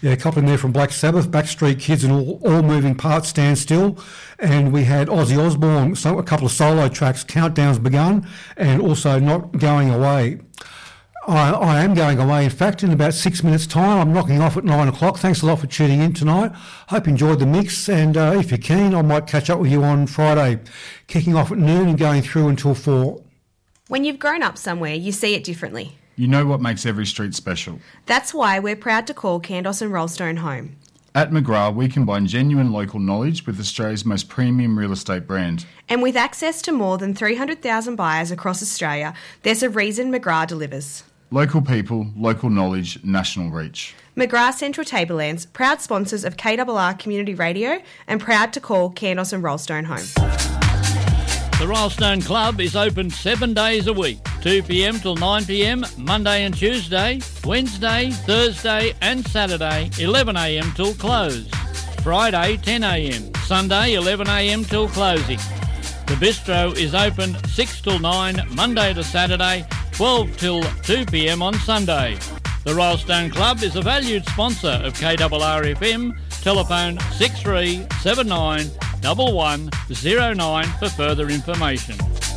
Yeah, a couple in there from Black Sabbath, Backstreet Kids and All Moving Parts, Stand Still. And we had Ozzy Osbourne, a couple of solo tracks, Countdown's Begun, and also Not Going Away. I am going away, in fact, in about 6 minutes' time. I'm knocking off at 9 o'clock. Thanks a lot for tuning in tonight. Hope you enjoyed the mix, and if you're keen, I might catch up with you on Friday, kicking off at noon and going through until 4. When you've grown up somewhere, you see it differently. You know what makes every street special. That's why we're proud to call Kandos and Rollstone home. At McGrath, we combine genuine local knowledge with Australia's most premium real estate brand. And with access to more than 300,000 buyers across Australia, there's a reason McGrath delivers. Local people, local knowledge, national reach. McGrath Central Tablelands, proud sponsors of KRR Community Radio and proud to call Kandos and Rollstone home. The Rollstone Club is open 7 days a week, 2 p.m. till 9 p.m, Monday and Tuesday, Wednesday, Thursday and Saturday, 11 a.m. till close. Friday, 10 a.m, Sunday, 11 a.m. till closing. The bistro is open 6 till 9, Monday to Saturday, 12 till 2 p.m. on Sunday. The Rollstone Club is a valued sponsor of KRR-FM. Telephone 6379 1109 for further information.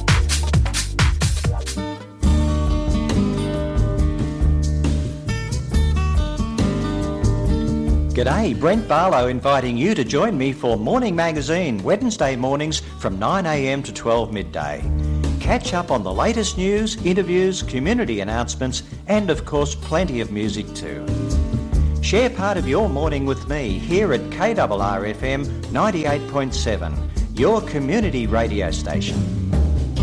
G'day, Brent Barlow inviting you to join me for Morning Magazine, Wednesday mornings from 9am to 12 midday. Catch up on the latest news, interviews, community announcements, and of course plenty of music too. Share part of your morning with me here at KRR-FM 98.7, your community radio station.